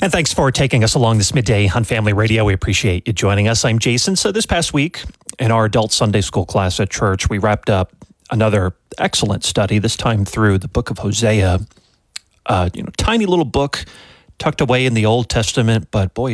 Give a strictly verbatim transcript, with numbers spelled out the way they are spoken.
And thanks for taking us along this midday on Family Radio. We appreciate you joining us. I'm Jason. So this past week in our adult Sunday school class at church, we wrapped up another excellent study, this time through the book of Hosea. Uh, you know, tiny little book tucked away in the Old Testament, but boy,